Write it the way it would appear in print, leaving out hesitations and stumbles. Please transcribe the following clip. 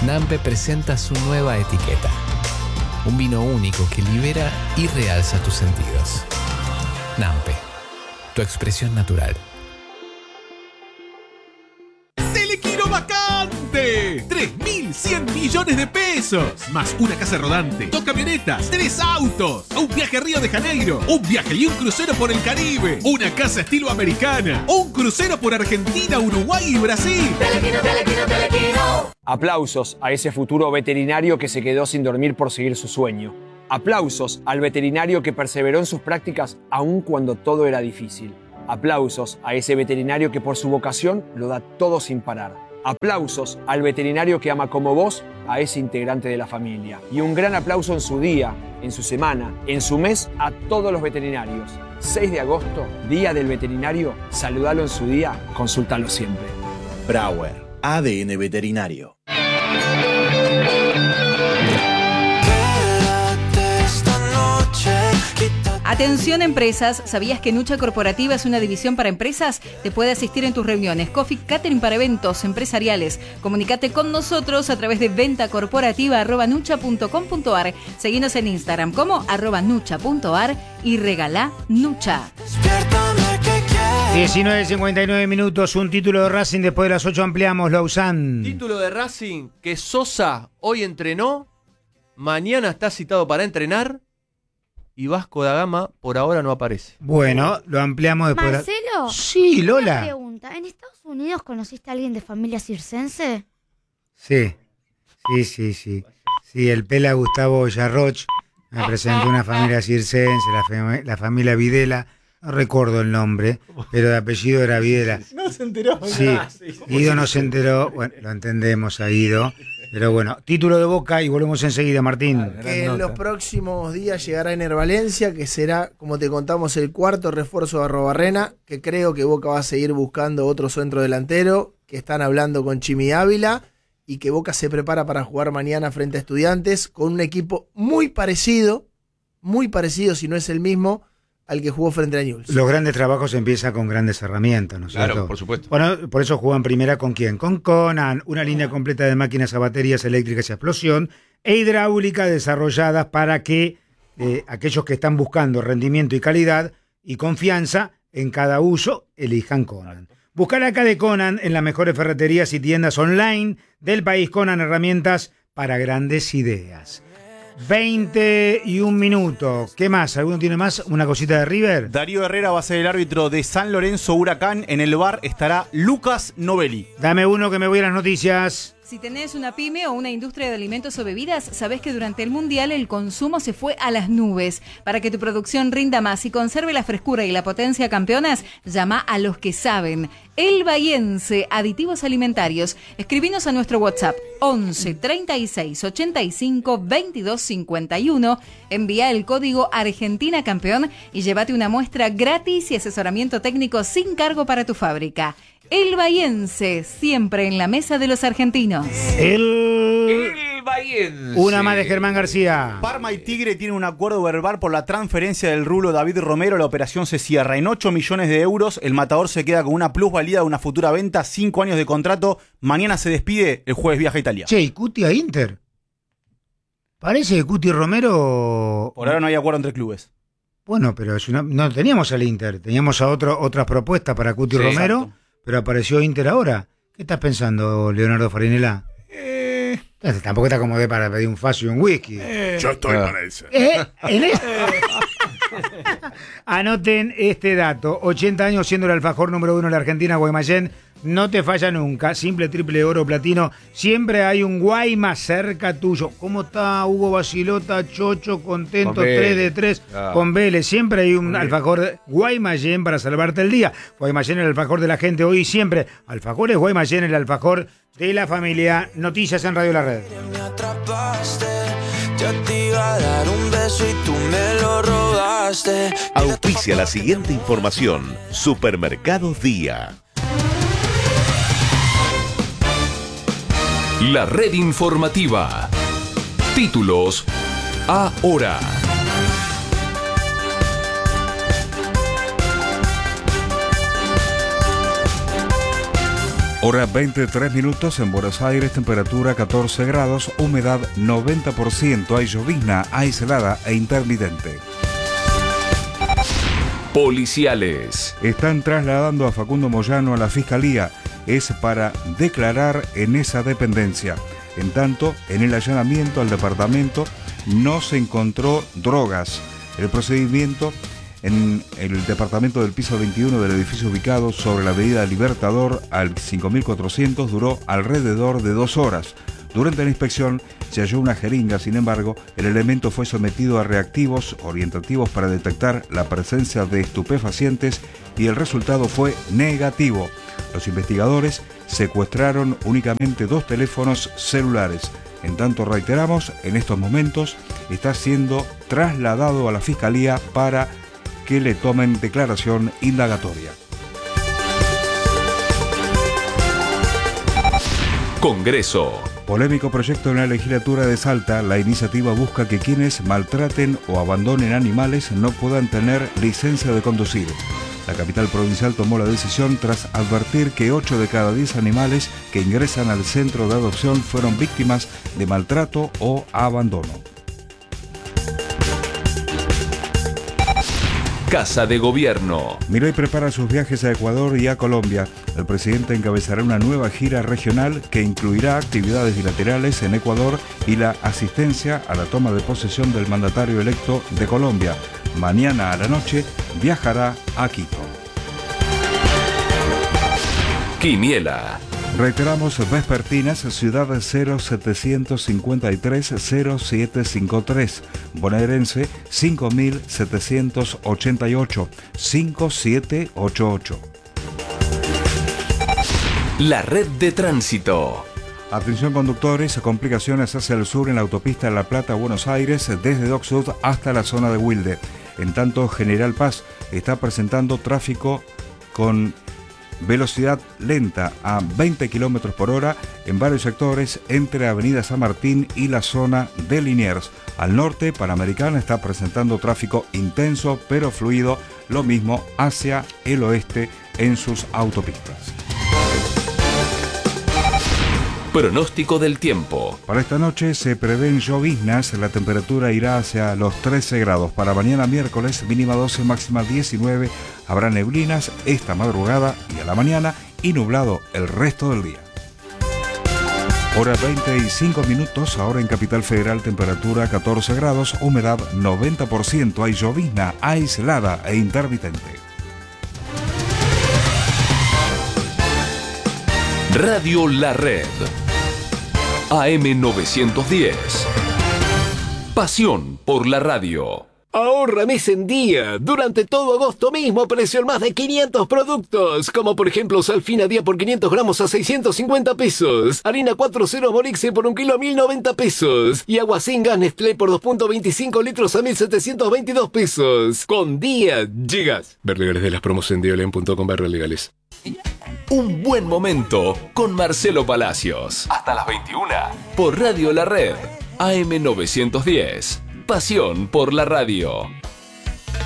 Nampe presenta su nueva etiqueta. Un vino único que libera y realza tus sentidos. Nampe, tu expresión natural. ¡Telequino vacante! 3.100 millones de pesos. Más una casa rodante, 2 camionetas, 3 autos, un viaje a Río de Janeiro, un viaje y un crucero por el Caribe, una casa estilo americana, un crucero por Argentina, Uruguay y Brasil. Telequino, telequino, telequino. Aplausos a ese futuro veterinario que se quedó sin dormir por seguir su sueño. Aplausos al veterinario que perseveró en sus prácticas aun cuando todo era difícil. Aplausos a ese veterinario que por su vocación lo da todo sin parar. Aplausos al veterinario que ama como vos a ese integrante de la familia. Y un gran aplauso en su día, en su semana, en su mes a todos los veterinarios. 6 de agosto, Día del Veterinario. Saludalo en su día, consúltalo siempre. Brauer, ADN Veterinario. Atención empresas, ¿sabías que Nucha Corporativa es una división para empresas? Te puede asistir en tus reuniones. Coffee Catering para eventos empresariales. Comunicate con nosotros a través de ventacorporativa@nucha.com.ar. Seguinos en Instagram como @nucha.ar y regalá Nucha. 19:59 minutos, un título de Racing, después de las 8 ampliamos, Lausanne. Título de Racing, que Sosa hoy entrenó, mañana está citado para entrenar y Vasco da Gama por ahora no aparece. Bueno, lo ampliamos después. ¿Marcelo? Sí, Lola. Una pregunta, ¿en Estados Unidos conociste a alguien de familia circense? Sí. Sí, el Pela Gustavo Yarroch me presentó una familia circense, la familia Videla. No recuerdo el nombre, pero de apellido era Videla. No se enteró. Sí, Guido no se enteró. Bueno, lo entendemos a Guido. Pero bueno, título de Boca y volvemos enseguida, Martín. Que en los próximos días llegará Ener Valencia, que será, como te contamos, el cuarto refuerzo de Arrobarrena, que creo que Boca va a seguir buscando otro centro delantero, que están hablando con Chimi Ávila, y que Boca se prepara para jugar mañana frente a Estudiantes, con un equipo muy parecido, si no es el mismo, al que jugó frente a Newell's. Los grandes trabajos empiezan con grandes herramientas, ¿no es cierto? Claro, por supuesto. Bueno, por eso jugó en primera ¿con quién? Con Conan, una línea completa de máquinas a baterías eléctricas y a explosión e hidráulica desarrolladas para que aquellos que están buscando rendimiento y calidad y confianza en cada uso elijan Conan. Buscar acá de Conan en las mejores ferreterías y tiendas online del país. Conan, herramientas para grandes ideas. 21 minutos. ¿Qué más? ¿Alguno tiene más? ¿Una cosita de River? Darío Herrera va a ser el árbitro de San Lorenzo Huracán. En el VAR estará Lucas Novelli. Dame uno que me voy a las noticias. Si tenés una pyme o una industria de alimentos o bebidas, sabés que durante el Mundial el consumo se fue a las nubes. Para que tu producción rinda más y conserve la frescura y la potencia campeonas, llama a los que saben. El Bahiense, aditivos alimentarios. Escribinos a nuestro WhatsApp 11 36 85 22 51. Envía el código Argentina Campeón y llévate una muestra gratis y asesoramiento técnico sin cargo para tu fábrica. El Bahiense, siempre en la mesa de los argentinos. El Bahiense. Una más de Germán García. Parma y Tigre tienen un acuerdo verbal por la transferencia del rulo David Romero. La operación se cierra en 8 millones de euros. El matador se queda con una plusvalía de una futura venta, 5 años de contrato. Mañana se despide, el jueves viaja a Italia. Che, ¿y Cuti a Inter? Parece que Cuti y Romero... Por ahora no hay acuerdo entre clubes. Bueno, pero no teníamos al Inter. Teníamos a otras propuestas para Cuti y Romero. Exacto. Pero apareció Inter ahora. ¿Qué estás pensando, Leonardo Farinella? Tampoco está como de para pedir un facio y un whisky. Yo estoy para eso. Anoten este dato. 80 años siendo el alfajor número 1 de la Argentina, Guaymallén. No te falla nunca. Simple, triple, oro, platino. Siempre hay un Guaymas cerca tuyo. ¿Cómo está Hugo Basilota? Chocho, contento, 3 de 3 con Vélez. Siempre hay un alfajor Guaymallén para salvarte el día. Guaymallén, el alfajor de la gente hoy y siempre. Alfajores Guaymallén, el alfajor de la familia. Noticias en Radio La Red. Me atrapaste, yo te iba a dar un beso y tú me lo robaste. Auspicia la siguiente información. Supermercados Día. La red informativa. Títulos ahora. Hora 23 minutos en Buenos Aires, temperatura 14 grados, humedad 90%, hay llovizna aislada e intermitente. Policiales. Están trasladando a Facundo Moyano a la Fiscalía. Es para declarar en esa dependencia. En tanto, en el allanamiento al departamento no se encontró drogas. El procedimiento en el departamento del piso 21 del edificio ubicado sobre la avenida Libertador al 5400 duró alrededor de 2 horas. Durante la inspección se halló una jeringa, sin embargo, el elemento fue sometido a reactivos orientativos para detectar la presencia de estupefacientes y el resultado fue negativo. Los investigadores secuestraron únicamente 2 teléfonos celulares. En tanto, reiteramos, en estos momentos está siendo trasladado a la Fiscalía para que le tomen declaración indagatoria. Congreso. Polémico proyecto en la legislatura de Salta. La iniciativa busca que quienes maltraten o abandonen animales no puedan tener licencia de conducir. La capital provincial tomó la decisión tras advertir que 8 de cada 10 animales que ingresan al centro de adopción fueron víctimas de maltrato o abandono. Casa de Gobierno. Milei prepara sus viajes a Ecuador y a Colombia. El presidente encabezará una nueva gira regional que incluirá actividades bilaterales en Ecuador y la asistencia a la toma de posesión del mandatario electo de Colombia. Mañana a la noche viajará a Quito. Quiniela. Reiteramos, vespertinas, ciudad 0753-0753, bonaerense 5788, 5788. La red de tránsito. Atención conductores, complicaciones hacia el sur en la autopista La Plata-Buenos Aires, desde Dock Sud hasta la zona de Wilde. En tanto, General Paz está presentando tráfico con velocidad lenta a 20 km por hora en varios sectores entre Avenida San Martín y la zona de Liniers. Al norte, Panamericana está presentando tráfico intenso pero fluido, lo mismo hacia el oeste en sus autopistas. Pronóstico del tiempo. Para esta noche se prevén lloviznas, la temperatura irá hacia los 13 grados. Para mañana miércoles, mínima 12, máxima 19. Habrá neblinas esta madrugada y a la mañana y nublado el resto del día. Hora 25 minutos, ahora en Capital Federal, temperatura 14 grados, humedad 90%, hay llovizna aislada e intermitente. Radio La Red. AM910. Pasión por la radio. Ahorra mes en día. Durante todo agosto mismo precio en más de 500 productos. Como por ejemplo sal fina día por 500 gramos a 650 pesos. Harina 4.0 Morixe por 1 kilo a 1090 pesos. Y agua sin gas Nestlé por 2.25 litros a 1722 pesos. Con día llegas. Ver legales de las promos en diolen.com/legales. Un buen momento con Marcelo Palacios. Hasta las 21. Por Radio La Red. AM910. Pasión por la radio.